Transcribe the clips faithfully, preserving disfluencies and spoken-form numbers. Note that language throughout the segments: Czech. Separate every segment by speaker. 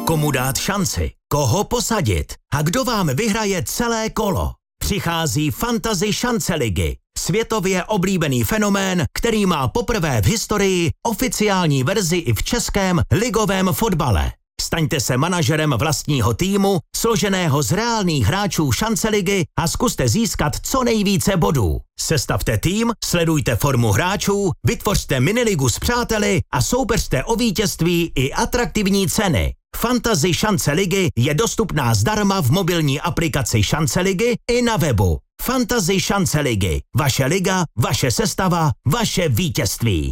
Speaker 1: Komu dát šanci? Koho posadit? A kdo vám vyhraje celé kolo? Přichází Fantasy šance ligy. Světově oblíbený fenomén, který má poprvé v historii oficiální verzi i v českém ligovém fotbale. Staňte se manažerem vlastního týmu, složeného z reálných hráčů šance ligy a zkuste získat co nejvíce bodů. Sestavte tým, sledujte formu hráčů, vytvořte miniligu s přáteli a soupeřte o vítězství i atraktivní ceny. Fantasy šance ligy je dostupná zdarma v mobilní aplikaci Šance ligy i na webu. Fantasy šance ligy. Vaše liga, vaše sestava, vaše vítězství.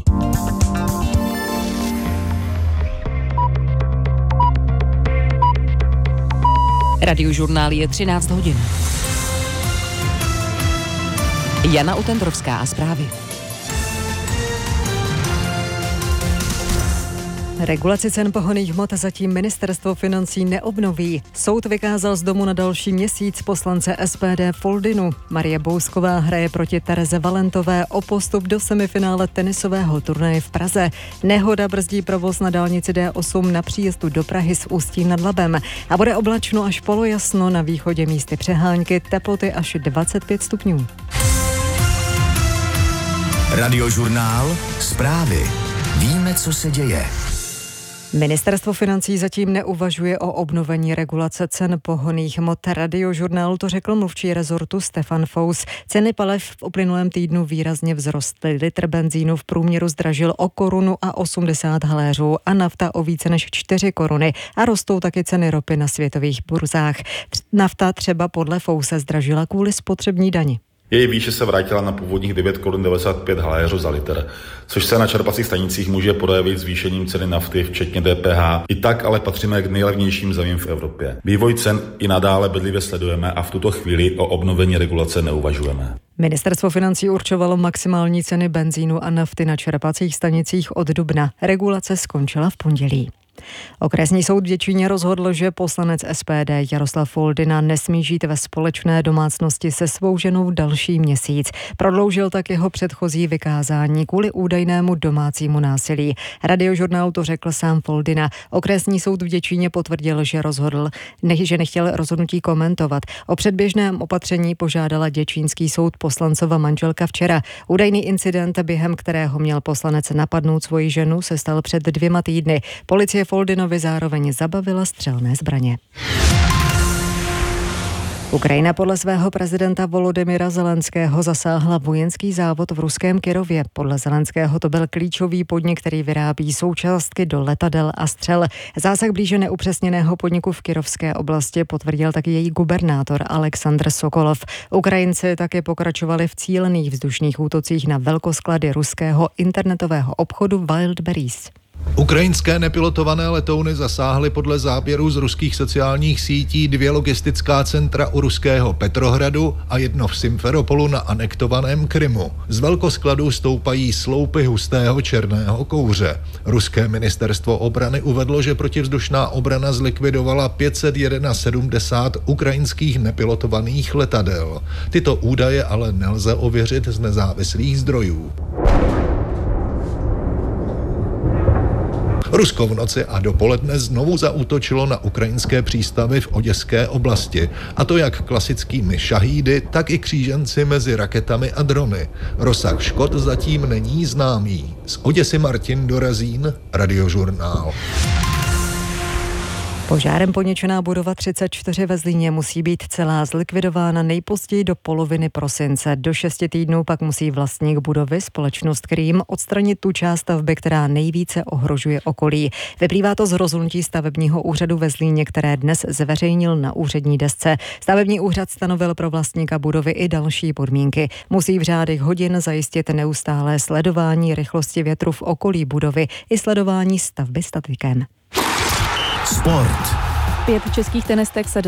Speaker 2: Radiožurnál je třináct hodin. Jana Utendrovská a zprávy.
Speaker 3: Regulaci cen pohonných hmot zatím ministerstvo financí neobnoví. Soud vykázal z domu na další měsíc poslance S P D Foldinu. Marie Bousková hraje proti Tereze Valentové o postup do semifinále tenisového turnaje v Praze. Nehoda brzdí provoz na dálnici D osm na příjezdu do Prahy s Ústím nad Labem. A bude oblačno až polojasno, na východě místy přehánky, teploty až dvacet pět stupňů.
Speaker 1: Radiožurnál, zprávy. Víme, co se děje.
Speaker 3: Ministerstvo financí zatím neuvažuje o obnovení regulace cen pohonných hmot. Radiožurnálu to řekl mluvčí rezortu Stefan Fous. Ceny paliv v uplynulém týdnu výrazně vzrostly. Litr benzínu v průměru zdražil o korunu a osmdesát haléřů a nafta o více než čtyři koruny. A rostou taky ceny ropy na světových burzách. Nafta třeba podle Fouse zdražila kvůli spotřební dani.
Speaker 4: Její výše se vrátila na původních devět korun devadesát pět haléřů za litr, což se na čerpacích stanicích může projevit zvýšením ceny nafty, včetně D P H. I tak ale patříme k nejlevnějším zemím v Evropě. Vývoj cen i nadále bedlivě sledujeme a v tuto chvíli o obnovení regulace neuvažujeme.
Speaker 3: Ministerstvo financí určovalo maximální ceny benzínu a nafty na čerpacích stanicích od dubna. Regulace skončila v pondělí. Okresní soud v Děčíně rozhodl, že poslanec S P D Jaroslav Foldina nesmí žít ve společné domácnosti se svou ženou další měsíc. Prodloužil tak jeho předchozí vykázání kvůli údajnému domácímu násilí. Radiožurnálu to řekl sám Foldina. Okresní soud v Děčíně potvrdil, že rozhodl, ne, že nechtěl rozhodnutí komentovat. O předběžném opatření požádala děčínský soud poslancova manželka včera. Údajný incident, během kterého měl poslanec napadnout svoji ženu, se stal před dvěma týdny. Policie Foldinovi zároveň zabavila střelné zbraně. Ukrajina podle svého prezidenta Volodymyra Zelenského zasáhla vojenský závod v ruském Kyrově. Podle Zelenského to byl klíčový podnik, který vyrábí součástky do letadel a střel. Zásah blíže neupřesněného podniku v Kyrovské oblasti potvrdil taky její gubernátor Aleksandr Sokolov. Ukrajinci také pokračovali v cílených vzdušných útocích na velkosklady ruského internetového obchodu Wildberries.
Speaker 5: Ukrajinské nepilotované letouny zasáhly podle záběrů z ruských sociálních sítí dvě logistická centra u ruského Petrohradu a jedno v Simferopolu na anektovaném Krymu. Z velkoskladů stoupají sloupy hustého černého kouře. Ruské ministerstvo obrany uvedlo, že protivzdušná obrana zlikvidovala pět set sedmdesát jedna ukrajinských nepilotovaných letadel. Tyto údaje ale nelze ověřit z nezávislých zdrojů. Rusko v noci a dopoledne znovu zaútočilo na ukrajinské přístavy v Oděské oblasti, a to jak klasickými šahídy, tak i kříženci mezi raketami a drony. Rozsah škod zatím není známý. Z Oděsy Martin Dorazín, Radiožurnál.
Speaker 3: Požárem poničená budova třicet čtyři ve Zlíně musí být celá zlikvidována nejpozději do poloviny prosince. Do šesti týdnů pak musí vlastník budovy, společnost Krým, odstranit tu část stavby, která nejvíce ohrožuje okolí. Vyplývá to z rozhodnutí stavebního úřadu ve Zlíně, které dnes zveřejnil na úřední desce. Stavební úřad stanovil pro vlastníka budovy i další podmínky. Musí v řádech hodin zajistit neustálé sledování rychlosti větru v okolí budovy i sledování stavby statikem.
Speaker 1: Sport.
Speaker 2: Pět českých tenistek se